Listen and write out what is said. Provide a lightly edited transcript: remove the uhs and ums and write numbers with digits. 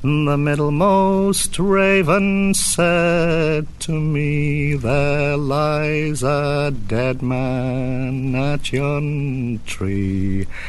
The middlemost raven said to me, there lies a dead man at yon tree.